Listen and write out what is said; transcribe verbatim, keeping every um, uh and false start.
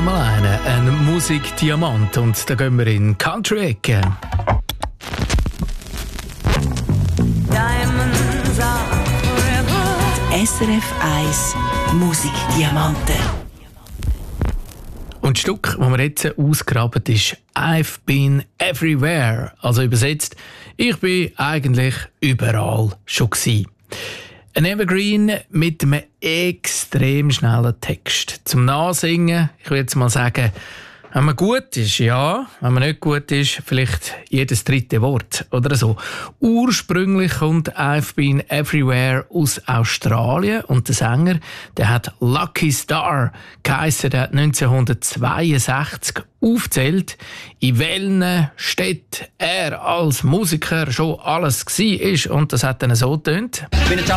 mal einen, ein Musikdiamant. Und da gehen wir in Country-Ecke. S R F eins Musikdiamanten. Und das Stück, das wir jetzt ausgraben, ist «I've been everywhere». Also übersetzt, ich bin eigentlich überall schon gewesen. Ein Evergreen mit einem extrem schnellen Text. Zum Nachsingen, ich würde jetzt mal sagen, wenn man gut ist, ja. Wenn man nicht gut ist, vielleicht jedes dritte Wort oder so. Ursprünglich kommt «I've been everywhere» aus Australien und der Sänger, der hat Lucky Star geheissen, der hat neunzehnhundertzweiundsechzig aufgezählt, in welchen Städten er als Musiker schon alles war. Und das hat dann so getönt.